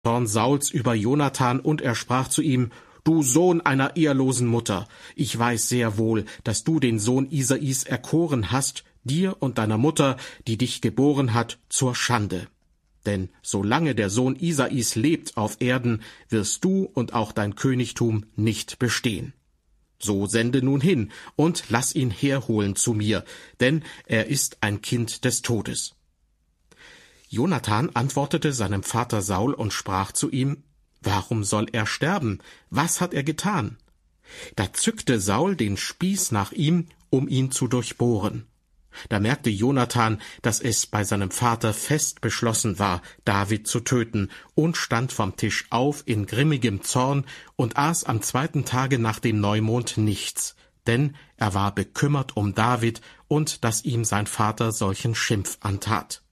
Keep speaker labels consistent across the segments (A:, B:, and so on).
A: Zorn Sauls über Jonathan, und er sprach zu ihm: »Du Sohn einer ehelosen Mutter, ich weiß sehr wohl, dass du den Sohn Isais erkoren hast, dir und deiner Mutter, die dich geboren hat, zur Schande. Denn solange der Sohn Isais lebt auf Erden, wirst du und auch dein Königtum nicht bestehen. So sende nun hin und lass ihn herholen zu mir, denn er ist ein Kind des Todes.« Jonathan antwortete seinem Vater Saul und sprach zu ihm: »Warum soll er sterben? Was hat er getan?« Da zückte Saul den Spieß nach ihm, um ihn zu durchbohren. Da merkte Jonathan, dass es bei seinem Vater fest beschlossen war, David zu töten, und stand vom Tisch auf in grimmigem Zorn und aß am 2. Tage nach dem Neumond nichts, denn er war bekümmert um David und dass ihm sein Vater solchen Schimpf antat.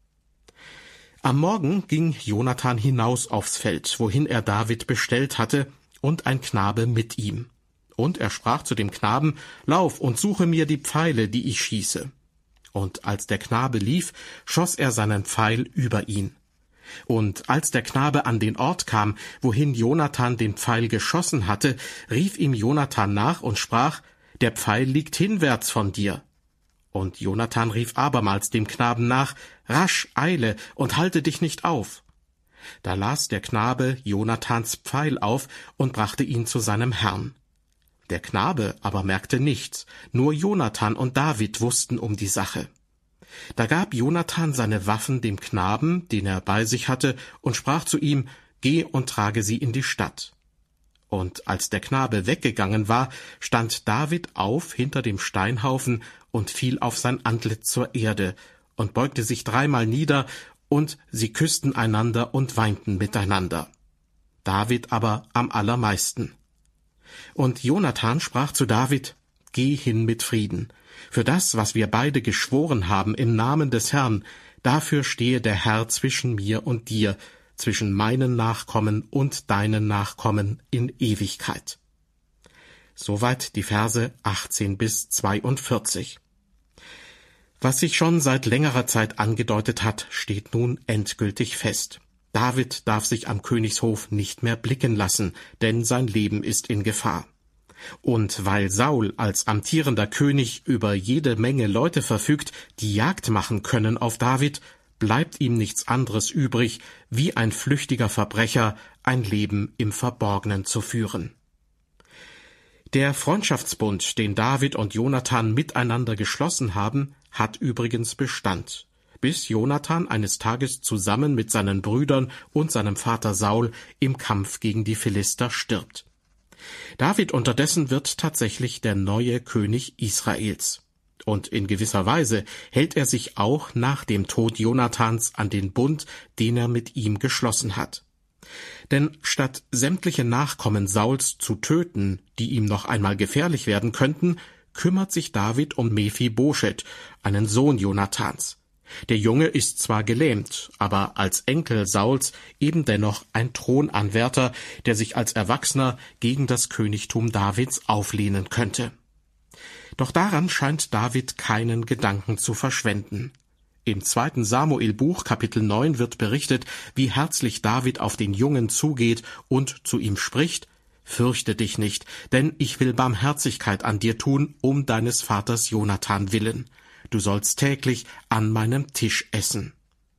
A: Am Morgen ging Jonathan hinaus aufs Feld, wohin er David bestellt hatte, und ein Knabe mit ihm. Und er sprach zu dem Knaben: »Lauf und suche mir die Pfeile, die ich schieße.« Und als der Knabe lief, schoss er seinen Pfeil über ihn. Und als der Knabe an den Ort kam, wohin Jonathan den Pfeil geschossen hatte, rief ihm Jonathan nach und sprach: »Der Pfeil liegt hinwärts von dir.« Und Jonathan rief abermals dem Knaben nach: »Rasch, eile und halte dich nicht auf.« Da las der Knabe Jonathans Pfeil auf und brachte ihn zu seinem Herrn. Der Knabe aber merkte nichts, nur Jonathan und David wussten um die Sache. Da gab Jonathan seine Waffen dem Knaben, den er bei sich hatte, und sprach zu ihm: »Geh und trage sie in die Stadt.« Und als der Knabe weggegangen war, stand David auf hinter dem Steinhaufen und fiel auf sein Antlitz zur Erde und beugte sich 3-mal nieder, und sie küssten einander und weinten miteinander. David aber am allermeisten. Und Jonathan sprach zu David: »Geh hin mit Frieden. Für das, was wir beide geschworen haben im Namen des Herrn, dafür stehe der Herr zwischen mir und dir, zwischen meinen Nachkommen und deinen Nachkommen in Ewigkeit.« Soweit die Verse 18 bis 42. Was sich schon seit längerer Zeit angedeutet hat, steht nun endgültig fest. David darf sich am Königshof nicht mehr blicken lassen, denn sein Leben ist in Gefahr. Und weil Saul als amtierender König über jede Menge Leute verfügt, die Jagd machen können auf David, bleibt ihm nichts anderes übrig, wie ein flüchtiger Verbrecher ein Leben im Verborgenen zu führen. Der Freundschaftsbund, den David und Jonathan miteinander geschlossen haben, hat übrigens Bestand, bis Jonathan eines Tages zusammen mit seinen Brüdern und seinem Vater Saul im Kampf gegen die Philister stirbt. David unterdessen wird tatsächlich der neue König Israels. Und in gewisser Weise hält er sich auch nach dem Tod Jonathans an den Bund, den er mit ihm geschlossen hat. Denn statt sämtliche Nachkommen Sauls zu töten, die ihm noch einmal gefährlich werden könnten, kümmert sich David um Mephibosheth, einen Sohn Jonathans. Der Junge ist zwar gelähmt, aber als Enkel Sauls eben dennoch ein Thronanwärter, der sich als Erwachsener gegen das Königtum Davids auflehnen könnte. Doch daran scheint David keinen Gedanken zu verschwenden. Im 2. Samuel-Buch, Kapitel 9, wird berichtet, wie herzlich David auf den Jungen zugeht und zu ihm spricht: »Fürchte dich nicht, denn ich will Barmherzigkeit an dir tun, um deines Vaters Jonathan willen. Du sollst täglich an meinem Tisch essen.«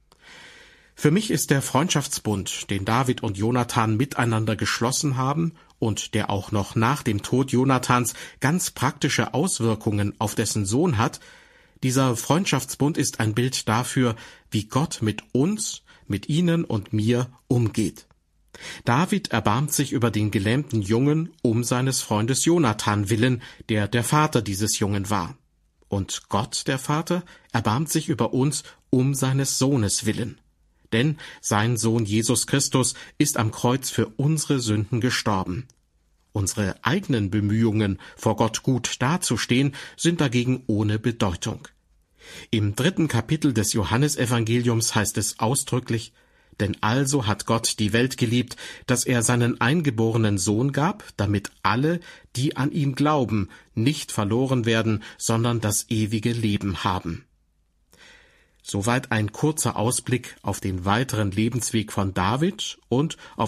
A: Für mich ist der Freundschaftsbund, den David und Jonathan miteinander geschlossen haben und der auch noch nach dem Tod Jonathans ganz praktische Auswirkungen auf dessen Sohn hat, dieser Freundschaftsbund ist ein Bild dafür, wie Gott mit uns, mit Ihnen und mir umgeht. David erbarmt sich über den gelähmten Jungen um seines Freundes Jonathan willen, der der Vater dieses Jungen war. Und Gott, der Vater, erbarmt sich über uns um seines Sohnes willen. Denn sein Sohn Jesus Christus ist am Kreuz für unsere Sünden gestorben. Unsere eigenen Bemühungen, vor Gott gut dazustehen, sind dagegen ohne Bedeutung. Im 3. Kapitel des Johannesevangeliums heißt es ausdrücklich: »Denn also hat Gott die Welt geliebt, dass er seinen eingeborenen Sohn gab, damit alle, die an ihn glauben, nicht verloren werden, sondern das ewige Leben haben.« Soweit ein kurzer Ausblick auf den weiteren Lebensweg von David und auf